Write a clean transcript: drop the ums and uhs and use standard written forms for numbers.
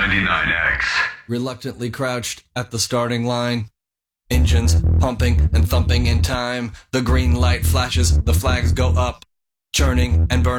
99X. Reluctantly crouched at the starting line. Engines pumping and thumping in time. The green light flashes, the flags go up. Churning and burning.